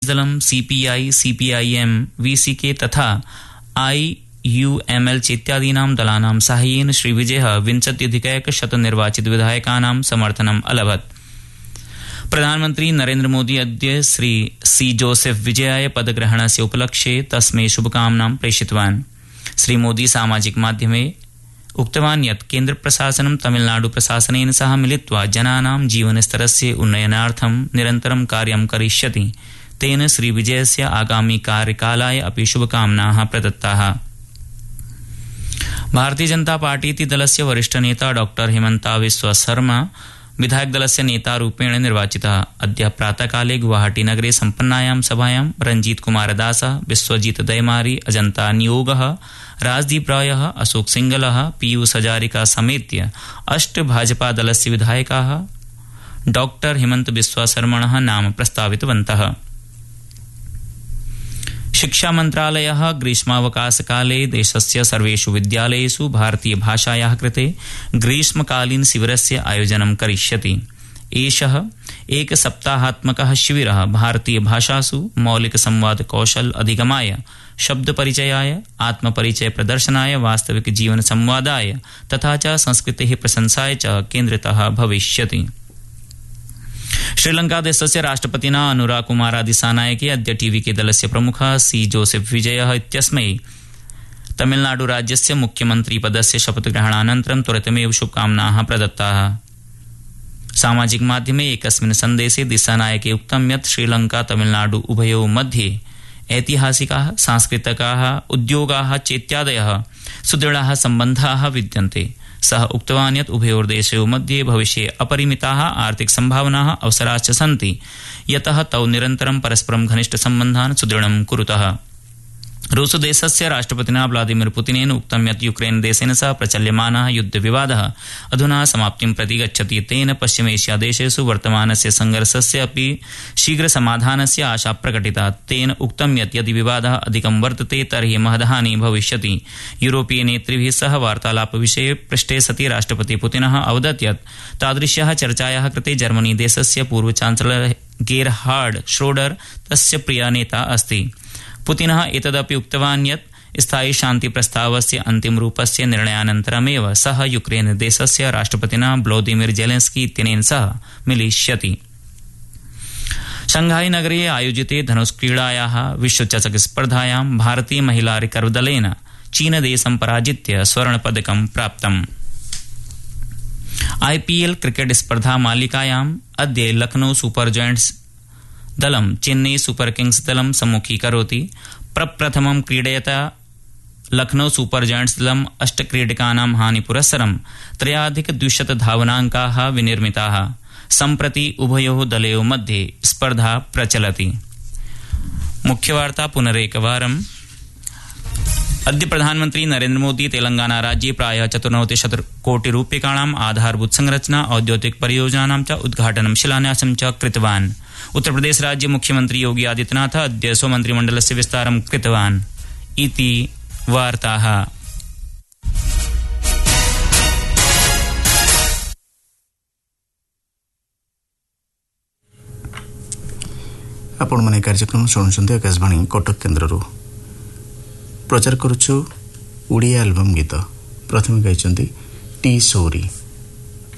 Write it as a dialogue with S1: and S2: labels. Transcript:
S1: दलम CPI CPIM VCK तथा IUML चेत्यादीनां दलानां साहाय्येन श्रीविजयः 20,100 निर्वाचितविधायकानां समर्थनम् अलभत्। प्रधानमन्त्री नरेन्द्र मोदी अद्य श्री सी जोसेफ विजयाय पदग्रहणस्य उपलक्ष्ये तस्मै शुभकामनां प्रेषितवान्। श्री मोदी सामाजिक माध्यमे उक्तवान् यत् केन्द्र प्रशासनं तमिलनाडु प्रशासनेन सह मिलित्वा जनानां जीवनस्तरस्य उन्नयनार्थं निरन्तरं कार्यं करिष्यति। तेन श्रीविजयस्य आगामी कार्यकालाय अपि शुभकामनाः प्रदत्ताः। भारतीय जनता पार्टी दलस्य वरिष्ठ नेता डॉक्टर हिमंता बिस्वा शर्मा विधायक दलस्य नेतारूपेण निर्वाचितः। अद्य प्रातःकाले गुवाहाटी नगरे सम्पन्नायां सभायां रंजीत कुमार दासः, विश्वजीत दैमारी, अजंता नियोगः, राजदीप रायः, अशोक सिंगलः, पीयूष हजारिका समेत्य 8 भाजपा दलस्य विधायकाः डॉक्टर हिमंत बिस्वा शर्मणः नाम प्रस्तावितवन्तः। शिक्षा मन्त्रालयः ग्रीष्मावकाशकाले देशस्य सर्वेषु विद्यालयेषु भारतीय भाषायाः कृते ग्रीष्मकालीन शिविरस्य आयोजनं करिष्यति। एषः एक सप्ताहात्मकः शिविरः भारतीय भाषासु मौलिक संवाद कौशल अधिगमाय, शब्द परिचयाय, आत्मपरिचय प्रदर्शनाय, वास्तविक जीवन संवादाय तथा च संस्कृतेः प्रशंसाय च केन्द्रितः भविष्यति। श्रीलंका देशस्य राष्ट्रपतिना अनुरा कुमारा दिसानायके अद्य टीवीके दलस्य प्रमुखः सी जोसेफ विजयः इत्यस्मै तमिलनाडु राज्यस्य मुख्यमंत्री पदस्य शपथग्रहणानन्तरं त्वरितमेव शुभकामनाः प्रदत्ताः। सामाजिक माध्यमे एकस्मिन् सन्देशे दिसानायके उक्तं यत् श्रीलंका तमिलनाडु उभयोः मध्ये ऐतिहासिकाः, सांस्कृतिकाः, उद्योगाः चेत्यादयः सुदृढाः सम्बन्धाः विद्यन्ते। सः उक्तवान् यत् उभयोर्देशयोः मध्ये भविष्ये अपरिमिताः आर्थिक सम्भावनाः अवसराश्च सन्ति, यतः तौ निरन्तरं परस्परं घनिष्ठसम्बन्धान् सुदृढं कुरुतः। रूसदेशस्य राष्ट्रपतिना व्लादिमीर पुतिनेन उक्तं यत् यूक्रेन देशेन सह प्रचल्यमानः युद्धविवादः अधुना समाप्तिं प्रति गच्छति। तेन पश्चिमेशियादेशेषु वर्तमानस्य संघर्षस्य अपि शीघ्र समाधानस्य आशा प्रकटिता। तेन उक्तं यत् यदि विवादः अधिकं वर्तते तर्हि महद्हानिः भविष्यति। यूरोपीय नेतृभिः सह वार्तालापविषये पृष्टे सति राष्ट्रपति पुतिनः अवदत् यत् तादृश्याः चर्चायाः कृते जर्मनी देशस्य पूर्व चान्सलर गेरहार्ड श्रोडर तस्य प्रिय नेता अस्ति। पुतिनः एतदपि उक्तवान् यत् स्थायी शान्ति प्रस्तावस्य अन्तिमरूपस्य निर्णयानन्तरमेव सः यूक्रेन देशस्य राष्ट्रपतिना व्लादिमीर जेलेन्स्की इत्यनेन सह मिलिष्यति। शंघाई नगरे आयोजिते धनुष्क्रीडायाः विश्वचषक स्पर्धायां भारतीय महिला रिकर्वदलेन चीनदेशं पराजित्य स्वर्णपदकं प्राप्तम्। IPL क्रिकेट स्पर्धा मालिकायाम् अद्य लखनऊ सुपर जयंट्स दलं चेन्नई सुपर किंग्स दलं सम्मुखीकरोति। प्रप्रथमं क्रीडयता लखनऊ सुपर जयंट्स दलं 8 क्रीडकानां हानिपुरस्सरं 3,200 धावनाङ्काः विनिर्मिताः। सम्प्रति उभयोः दलयोः मध्ये स्पर्धा प्रचलति। मुख्यवार्ता पुनरेकवारम्। अद्य प्रधानमन्त्री नरेन्द्र मोदी तेलंगाना राज्ये प्रायः 94 कोटि रूप्यकाणाम् आधारभूत संरचना औद्योगिक परियोजनानां च उद्घाटनं शिलान्यासं च कृतवान्। उत्तर प्रदेश राज्य मुख्यमंत्री योगी आदित्यनाथ अद्य स्वमन्त्रिमण्डलस्य विस्तारं कृतवान् इति वार्ताः।
S2: आपण माने कार्यक्रम शुणुछन्ते आकाशवाणी कटक केन्द्ररू। प्रचार करुछु ओडिया एल्बम गीत। प्रथम गाइछन्ती टी सौरी।